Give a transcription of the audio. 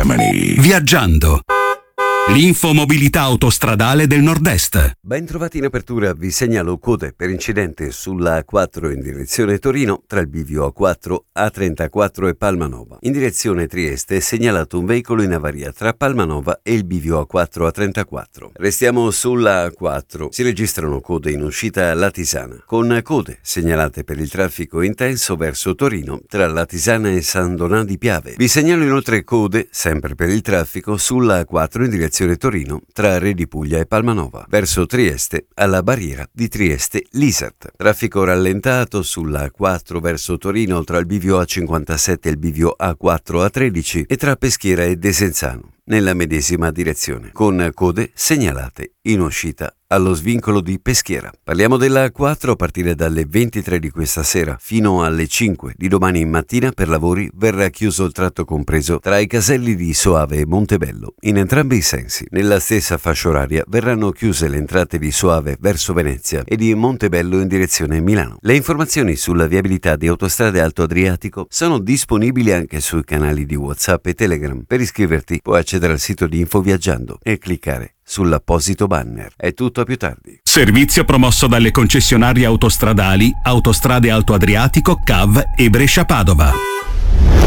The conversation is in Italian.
Germany. Viaggiando. L'infomobilità autostradale del Nord-Est. Ben trovati in apertura, vi segnalo code per incidente sulla A4 in direzione Torino tra il bivio A4, A34 e Palmanova. In direzione Trieste è segnalato un veicolo in avaria tra Palmanova e il bivio A4, A34. Restiamo sulla A4. Si registrano code in uscita Latisana, con code segnalate per il traffico intenso verso Torino tra Latisana e San Donà di Piave. Vi segnalo inoltre code, sempre per il traffico, sulla A4 in direzione Torino tra Re di Puglia e Palmanova, verso Trieste alla barriera di Trieste-Lisert. Traffico rallentato sulla A4 verso Torino tra il bivio A57 e il bivio A4-A13 e tra Peschiera e Desenzano, nella medesima direzione, con code segnalate in uscita allo svincolo di Peschiera. Parliamo della A4 a partire dalle 23 di questa sera fino alle 5 di domani mattina. Per lavori verrà chiuso il tratto compreso tra i caselli di Soave e Montebello in entrambi i sensi. Nella stessa fascia oraria verranno chiuse le entrate di Soave verso Venezia e di Montebello in direzione Milano. Le informazioni sulla viabilità di Autostrade Alto Adriatico sono disponibili anche sui canali di WhatsApp e Telegram. Per iscriverti puoi accedere al sito di Infoviaggiando e cliccare sull'apposito banner. È tutto a più tardi. Servizio promosso dalle concessionarie autostradali Autostrade Alto Adriatico, CAV e Brescia Padova.